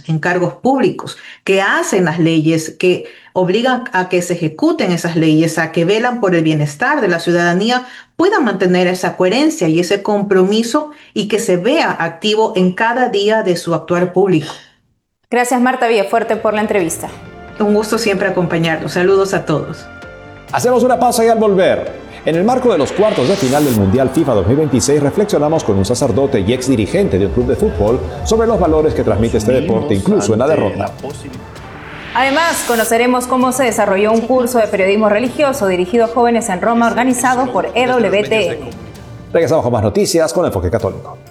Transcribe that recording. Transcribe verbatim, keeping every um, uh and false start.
en cargos públicos, que hacen las leyes, que obligan a que se ejecuten esas leyes, a que velan por el bienestar de la ciudadanía, puedan mantener esa coherencia y ese compromiso y que se vea activo en cada día de su actuar público. Gracias, Marta Villafuerte, por la entrevista. Un gusto siempre acompañarlos. Saludos a todos. Hacemos una pausa y al volver. En el marco de los cuartos de final del Mundial FIFA dos mil veintiséis reflexionamos con un sacerdote y ex dirigente de un club de fútbol sobre los valores que transmite este deporte, incluso en la derrota. Además, conoceremos cómo se desarrolló un curso de periodismo religioso dirigido a jóvenes en Roma organizado por E W T N. Regresamos con más noticias con Enfoque Católico.